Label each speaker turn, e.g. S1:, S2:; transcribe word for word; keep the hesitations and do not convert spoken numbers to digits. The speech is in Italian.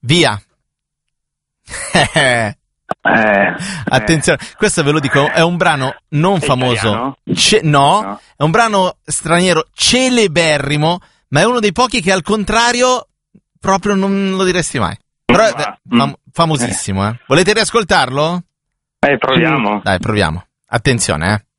S1: Via.
S2: Eh,
S1: Attenzione, questo ve lo dico, è un brano non
S2: È
S1: famoso.
S2: italiano?
S1: Ce- no,
S2: No.
S1: è un brano straniero celeberrimo, ma è uno dei pochi che al contrario proprio non lo diresti mai. Però è
S2: va.
S1: fam- famosissimo, eh. Volete riascoltarlo?
S2: eh, proviamo.
S1: Dai, proviamo. Attenzione, eh.